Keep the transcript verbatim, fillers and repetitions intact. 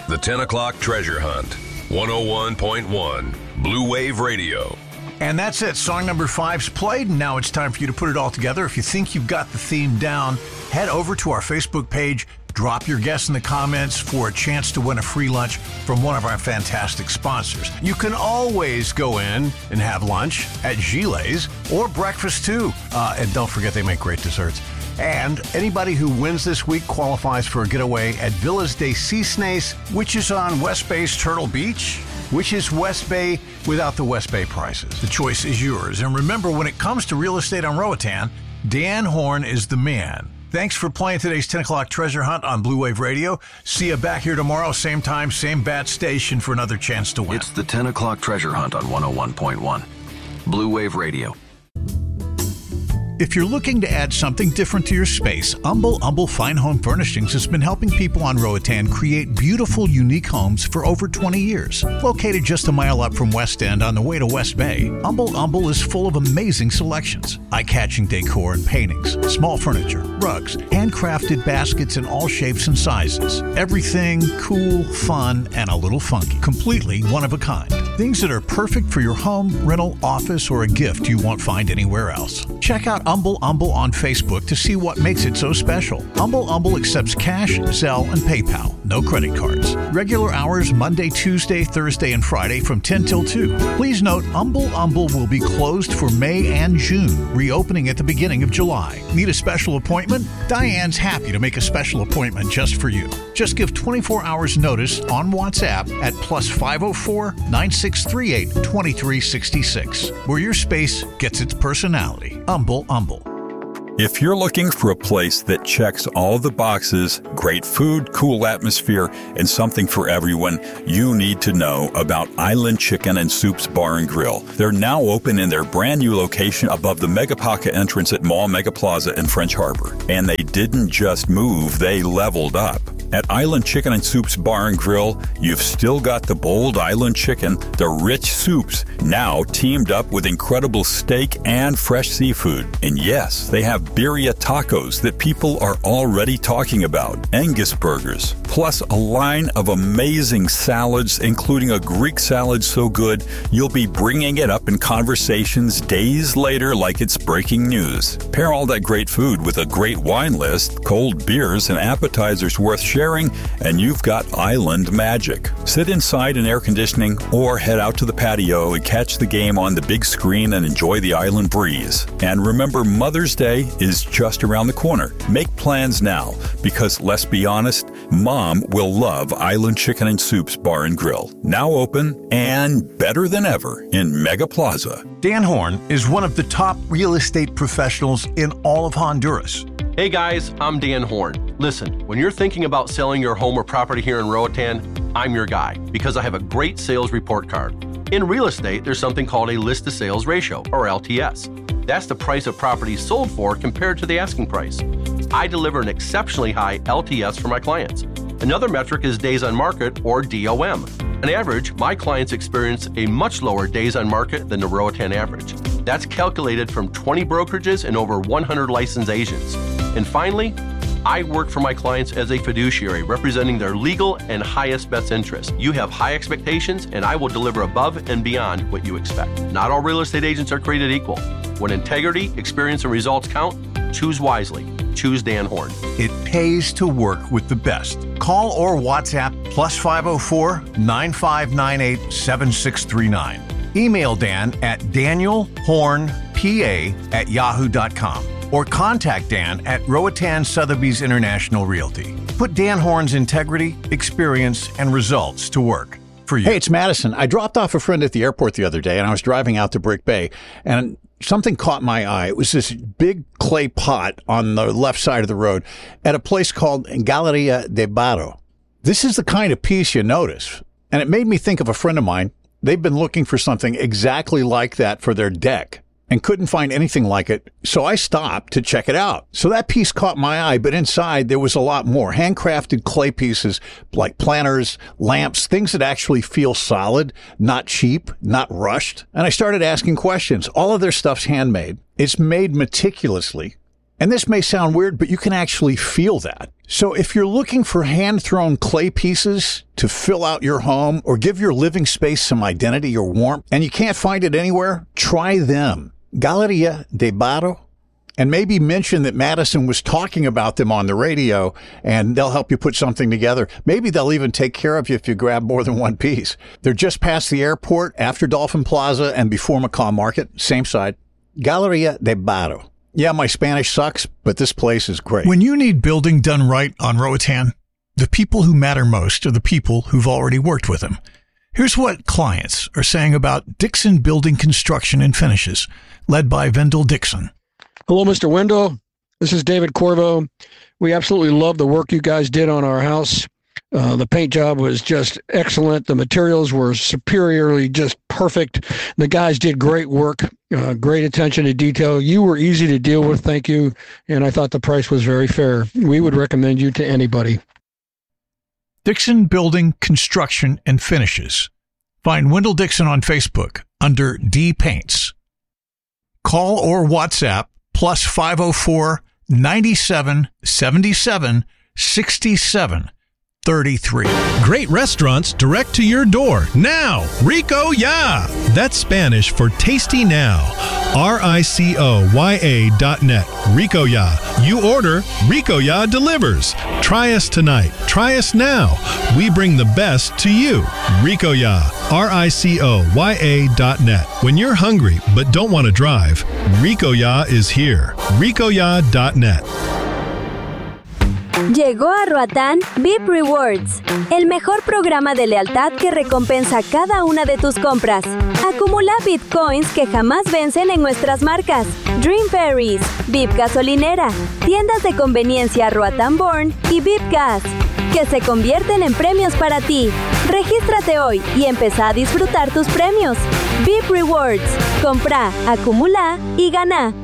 The ten o'clock Treasure Hunt. one oh one point one Blue Wave Radio. And that's it. Song number five's played, and now it's time for you to put it all together. If you think you've got the theme down, head over to our Facebook page, drop your guess in the comments for a chance to win a free lunch from one of our fantastic sponsors. You can always go in and have lunch at Gilet's or breakfast too. Uh, and don't forget, they make great desserts. And anybody who wins this week qualifies for a getaway at Villas de Cisnes, which is on West Bay's Turtle Beach, which is West Bay without the West Bay prices. The choice is yours. And remember, when it comes to real estate on Roatan, Dan Horn is the man. Thanks for playing today's ten o'clock Treasure Hunt on Blue Wave Radio. See you back here tomorrow, same time, same bat station for another chance to win. It's the ten o'clock Treasure Hunt on one oh one point one Blue Wave Radio. If you're looking to add something different to your space, Humble Humble Fine Home Furnishings has been helping people on Roatan create beautiful, unique homes for over twenty years. Located just a mile up from West End on the way to West Bay, Humble Humble is full of amazing selections, eye-catching decor and paintings, small furniture, rugs, handcrafted baskets in all shapes and sizes. Everything cool, fun, and a little funky. Completely one of a kind. Things that are perfect for your home, rental, office, or a gift you won't find anywhere else. Check out Humble Humble on Facebook to see what makes it so special. Humble Humble accepts cash, Zelle, and PayPal. No credit cards. Regular hours Monday, Tuesday, Thursday, and Friday from ten till two. Please note, Humble Humble will be closed for May and June, reopening at the beginning of July. Need a special appointment? Diane's happy to make a special appointment just for you. Just give twenty-four hours notice on WhatsApp at plus five oh four, nine six three eight, two three six six, where your space gets its personality. Humble Humble. If you're looking for a place that checks all the boxes, great food, cool atmosphere, and something for everyone, you need to know about Island Chicken and Soups Bar and Grill. They're now open in their brand new location above the Megapaca entrance at Mall Mega Plaza in French Harbor. And they didn't just move, they leveled up. At Island Chicken and Soups Bar and Grill, you've still got the bold island chicken, the rich soups, now teamed up with incredible steak and fresh seafood. And yes, they have birria tacos that people are already talking about, Angus burgers, plus a line of amazing salads, including a Greek salad so good you'll be bringing it up in conversations days later like it's breaking news. Pair all that great food with a great wine list, cold beers, and appetizers worth sharing, and you've got island magic. Sit inside in air conditioning or head out to the patio and catch the game on the big screen and enjoy the island breeze. And remember, Mother's Day is just around the corner. Make plans now, because let's be honest, Mom will love Island Chicken and Soups Bar and Grill. Now open and better than ever in Mega Plaza. Dan Horn is one of the top real estate professionals in all of Honduras. Hey guys, I'm Dan Horn. Listen, when you're thinking about selling your home or property here in Roatan, I'm your guy because I have a great sales report card. In real estate, there's something called a list to sales ratio, or L T S. That's the price of properties sold for compared to the asking price. I deliver an exceptionally high L T S for my clients. Another metric is days on market, or D O M. On average, my clients experience a much lower days on market than the Roatan average. That's calculated from twenty brokerages and over one hundred licensed agents. And finally, I work for my clients as a fiduciary, representing their legal and highest best interest. You have high expectations, and I will deliver above and beyond what you expect. Not all real estate agents are created equal. When integrity, experience, and results count, choose wisely. Choose Dan Horn. It pays to work with the best. Call or WhatsApp plus five oh four, nine five nine eight, seven six three nine. Email Dan at daniel horn p a at yahoo dot com. Or contact Dan at Roatan Sotheby's International Realty. Put Dan Horn's integrity, experience, and results to work for you. Hey, it's Madison. I dropped off a friend at the airport the other day, and I was driving out to Brick Bay, and something caught my eye. It was this big clay pot on the left side of the road at a place called Galeria de Barro. This is the kind of piece you notice, and it made me think of a friend of mine. They've been looking for something exactly like that for their deck and couldn't find anything like it, so I stopped to check it out. So that piece caught my eye, but inside there was a lot more. Handcrafted clay pieces like planters, lamps, things that actually feel solid, not cheap, not rushed. And I started asking questions. All of their stuff's handmade. It's made meticulously, And this may sound weird, but you can actually feel that. So if you're looking for hand-thrown clay pieces to fill out your home or give your living space some identity or warmth, and you can't find it anywhere, try them. Galleria de Barro. And maybe mention that Madison was talking about them on the radio, and they'll help you put something together. Maybe they'll even take care of you if you grab more than one piece. They're just past the airport, after Dolphin Plaza, and before Macau Market. Same side. Galleria de Barro. Yeah, my Spanish sucks, but this place is great. When you need building done right on Roatan, the people who matter most are the people who've already worked with them. Here's what clients are saying about Dixon Building Construction and Finishes, led by Vendel Dixon. Hello, Mister Wendell. This is David Corvo. We absolutely love the work you guys did on our house. Uh, the paint job was just excellent. The materials were superiorly just perfect. The guys did great work, uh, great attention to detail. You were easy to deal with, thank you, and I thought the price was very fair. We would recommend you to anybody. Dixon Building Construction and Finishes. Find Wendell Dixon on Facebook under D Paints. Call or WhatsApp plus five oh four, ninety-seven, seventy-seven, sixty-seven, thirty-three. Great restaurants direct to your door now. Rico Ya. That's Spanish for tasty now. R I C O Y A dot net. Rico Ya. You order, Rico Ya delivers. Try us tonight. Try us now. We bring the best to you. Rico Ya. R I C O Y A dot net. When you're hungry but don't want to drive, Rico Ya is here. Rico Ya dot net. Llegó a Roatán V I P Rewards, el mejor programa de lealtad que recompensa cada una de tus compras. Acumula Bitcoins que jamás vencen en nuestras marcas. Dream Ferries, V I P Gasolinera, tiendas de conveniencia Roatán Born y V I P Gas, que se convierten en premios para ti. Regístrate hoy y empezá a disfrutar tus premios. V I P Rewards. Compra, acumula y gana.